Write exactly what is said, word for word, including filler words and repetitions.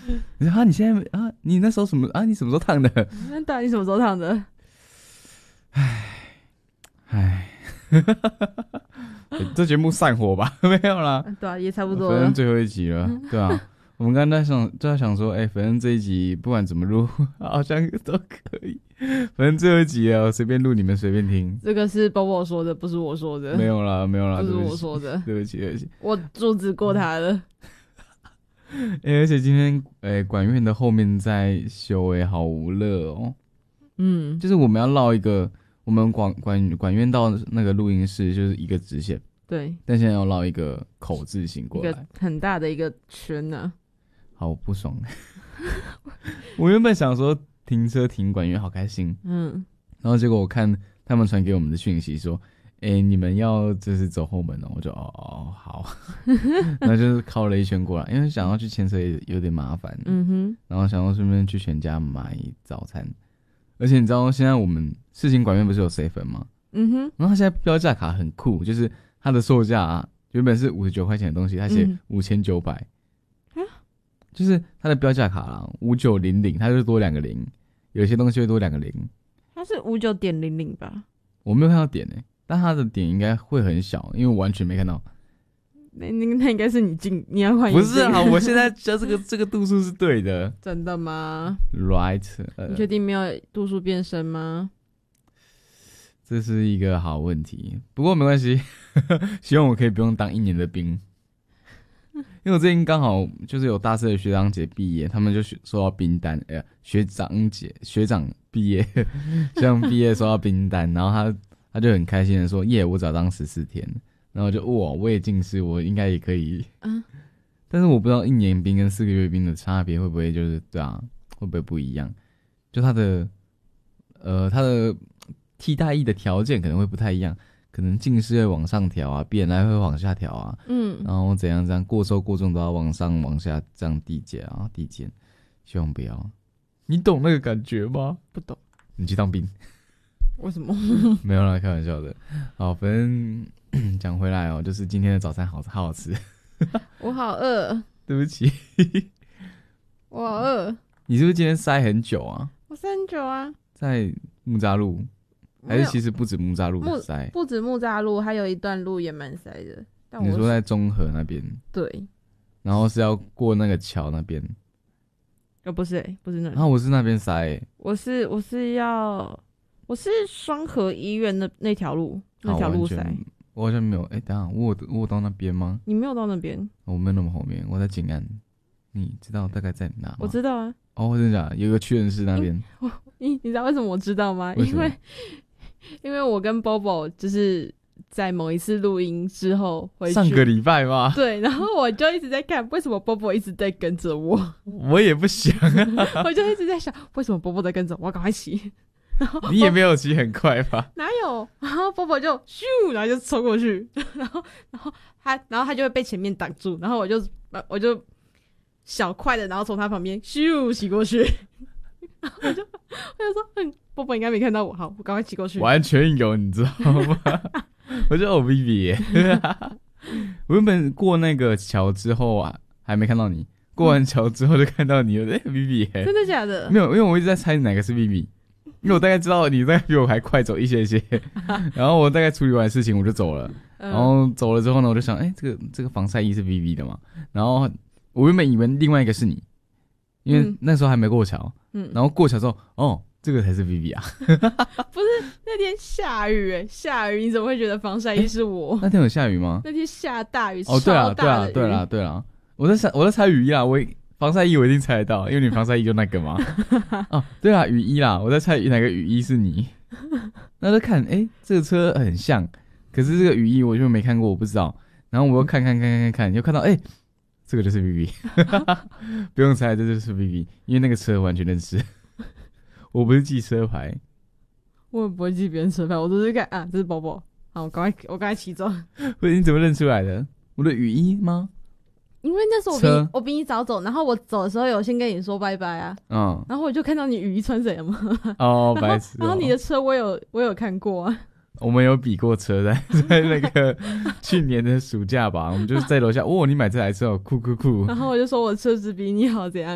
你说啊，你现在啊，你那时候什么啊？你什么时候烫的？ 那到底你什么时候烫的？ 唉唉，这节目散伙吧？没有啦， 对啊，也差不多了。 反正最后一集了，对啊。我们刚刚在想，就在想说，哎、欸，反正这一集不管怎么录，好像都可以。反正最后一集啊，我随便录，你们随便听。 这个是 Bobo 说的，不是我说的。 没有啦，没有啦， 不是我说的。 对不起，对不起， 我阻止过他了。 哎、欸，而且今天，哎、欸，管院的后面在修，哎，好无乐哦。 嗯， 就是我们要绕一个，我们管管管院到那个录音室就是一个直线， 对。 但现在要绕一个口字形过来， 一个很大的一个圈呢、啊。 好不爽。我原本想说停车停管院好开心，嗯，然后结果我看他们传给我们的讯息说，哎、欸，你们要就是走后门哦，我就哦哦好，然后就是靠了一圈过来，因为想要去牵车也有点麻烦，嗯哼，然后想要顺便去全家买早餐，而且你知道现在我们世新管院不是有 seven 吗？嗯哼，然后它现在标价卡很酷，就是它的售价、啊、原本是五十九块钱的东西，它写五千九百。就是它的标价卡啦，五九零零，它就多两个零，有些东西会多两个零。 它是五九点零零吧？ 我没有看到点诶、欸，但它的点应该会很小，因为我完全没看到。 那那那应该是你进，你要换。 不是啊，我现在这个这个度数是对的。 真的吗 ？Right、呃。 你确定没有度数变深吗？ 这是一个好问题，不过没关系，希望我可以不用当一年的兵。因为我最近刚好就是有大四的学长姐毕业，他们就收到兵单，哎、欸，学长姐学长毕业，学长毕业收到兵单，然后他他就很开心的说，耶，我只要当十四天，然后就哇，我也近视，我应该也可以，嗯，但是我不知道一年兵跟四个月兵的差别会不会就是对啊，会不会不一样？就他的呃他的替代役的条件可能会不太一样。可能近视会往上调啊，B M I会往下调啊，嗯，然后怎样怎样过瘦过重都要往上往下这样递减啊递减，希望不要。你懂那个感觉吗？ 不懂。 你去当兵？ 为什么？ 没有啦，开玩笑的。好，反正讲回来哦，就是今天的早餐好好好吃。 我好饿。 对不起。 我好饿。 你是不是今天塞很久啊？ 我塞很久啊。在木栅路。还是其实不止木栅路塞， 不止木栅路，还有一段路也蛮塞的。但我你说在中和那边？ 对。 然后是要过那个桥那边？ 哦，不是、欸，不是那里。 然后我是那边塞、欸。 我是我是要我是双河医院那那条路那条路塞。 我好像没有，哎、欸，等一下，我有我有到那边吗？ 你没有到那边？ 我没有那么后面，我在景安。你知道大概在哪吗？ 我知道啊。 哦，真的假的？有一个屈臣氏那边。 你你知道为什么我知道吗？为因为。因为我跟 Bobo 就是在某一次录音之后回去， 上个礼拜吗？ 对，然后我就一直在看为什么 Bobo 一直在跟着我， 我也不想啊， 我就一直在想为什么 Bobo 在跟着我，我要赶快骑。然后你也没有骑很快吧？ 哪有？然后 Bobo 就咻，然后就冲过去，然后然后他然后他就会被前面挡住，然后我就我就小快的，然后从他旁边咻骑过去。然后我就我就说，嗯，波波应该没看到我，好，我赶快骑过去。 完全有，你知道吗？我就哦 ，V V 耶。我原本过那个桥之后啊，还没看到你。过完桥之后就看到你了，哎 ，V V 耶。 真的假的？ 没有，因为我一直在猜哪个是 V V， 因为我大概知道你大概比我还快走一些些。然后我大概处理完事情我就走了，然后走了之后呢，我就想，哎、欸，这个这个防晒衣是 V V 的嘛？然后我原本以为另外一个是你。因为那时候还没过桥，嗯，然后过桥之后，哦，这个才是 V V 啊。 不是那天下雨哎，下雨你怎么会觉得防晒衣是我？ 欸、那天有下雨吗？ 那天下大雨， 哦，对啊，对啊，对啦，对啦，我在猜，我在猜雨衣啦，我防晒衣我一定猜得到，因为你防晒衣就那个嘛。哦，对啊，雨衣啦，我在猜哪个雨衣是你。那就看，哎、欸，这个车很像，可是这个雨衣我就没看过，我不知道。然后我又看看看看看，又看到，哎、欸。这个就是 V V， 不用猜，这就是 V V， 因为那个车完全认识。我不是记车牌， 我也不会记别人车牌，我都是看啊，这是宝宝。好，我赶快，我赶快骑走。 不是你怎么认出来的？我的雨衣吗？ 因为那时候我比你我比你早走，然后我走的时候有先跟你说拜拜啊，嗯，然后我就看到你雨衣穿谁了嘛。 哦，白痴、哦。 然后你的车我有我有看过啊。 我们有比过车在在那个去年的暑假吧，我们就是在楼下，哦，你买这台车哦，酷酷酷。 然后我就说我车子比你好，怎样？